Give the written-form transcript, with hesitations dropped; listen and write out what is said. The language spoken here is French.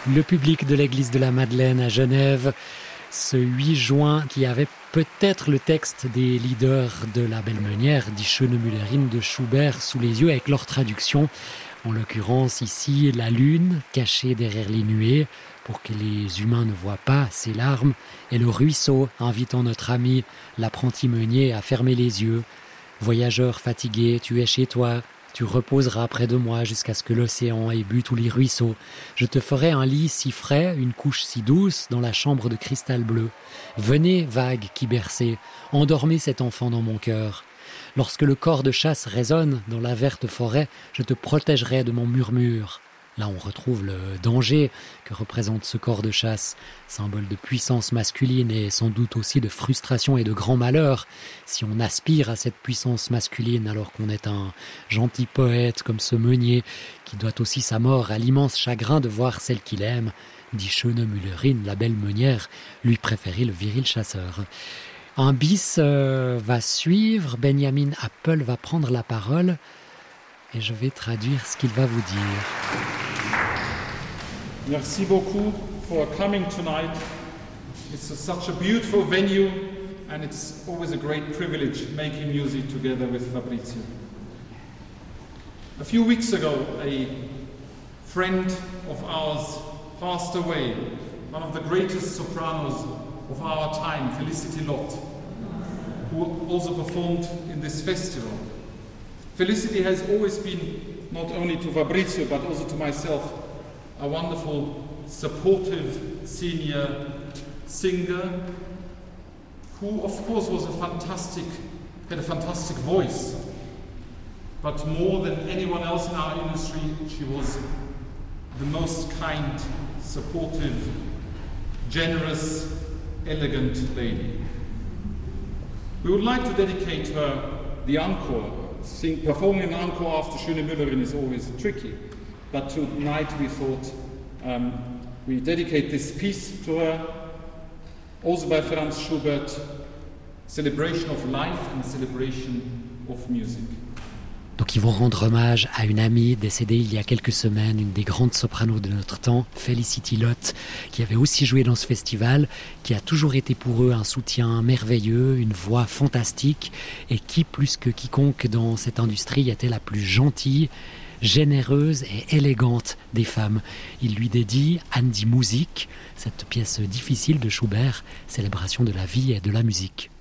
Le public de l'église de la Madeleine à Genève, ce 8 juin, qui avait peut-être le texte des leaders de la Belle Meunière, Die Schöne Müllerin de Schubert, sous les yeux avec leur traduction. En l'occurrence ici, la lune, cachée derrière les nuées, pour que les humains ne voient pas ses larmes, et le ruisseau, invitant notre ami, l'apprenti meunier, à fermer les yeux. Voyageur fatigué, tu es chez toi, tu reposeras près de moi jusqu'à ce que l'océan ait bu tous les ruisseaux. Je te ferai un lit si frais, une couche si douce dans la chambre de cristal bleu. Venez, vagues qui bercez, endormez cet enfant dans mon cœur. Lorsque le cor de chasse résonne dans la verte forêt, je te protégerai de mon murmure. Là, on retrouve le danger que représente ce corps de chasse, symbole de puissance masculine et sans doute aussi de frustration et de grand malheur. Si on aspire à cette puissance masculine alors qu'on est un gentil poète comme ce meunier qui doit aussi sa mort à l'immense chagrin de voir celle qu'il aime, Die Schöne Müllerin, la belle meunière, lui préférer le viril chasseur. Un bis va suivre, Benjamin Appel va prendre la parole et je vais traduire ce qu'il va vous dire. Merci beaucoup for coming tonight. It's such a beautiful venue and it's always a great privilege making music together with Fabrizio. A few weeks ago, a friend of ours passed away, one of the greatest sopranos of our time, Felicity Lott, who also performed in this festival. Felicity has always been, not only to Fabrizio but also to myself, a wonderful, supportive senior singer who, of course, had a fantastic voice. But more than anyone else in our industry, she was the most kind, supportive, generous, elegant lady. We would like to dedicate her the encore. Performing an encore after Schöne Müllerin is always tricky. But tonight we thought we dedicate this piece to her, also by Franz Schubert, celebration of life and celebration of music. Donc ils vont rendre hommage à une amie décédée il y a quelques semaines, une des grandes sopranos de notre temps, Felicity Lott, qui avait aussi joué dans ce festival, qui a toujours été pour eux un soutien merveilleux, une voix fantastique, et qui, plus que quiconque dans cette industrie, était la plus gentille, généreuse et élégante des femmes. Il lui dédie An die Musik, cette pièce difficile de Schubert, célébration de la vie et de la musique.